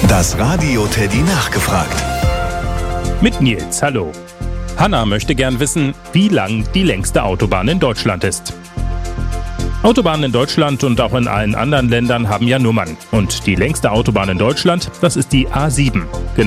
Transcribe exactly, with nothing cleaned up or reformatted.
Das Radio Teddy nachgefragt. Mit Nils, hallo. Hanna möchte gern wissen, wie lang die längste Autobahn in Deutschland ist. Autobahnen in Deutschland und auch in allen anderen Ländern haben ja Nummern. Und die längste Autobahn in Deutschland, das ist die A sieben.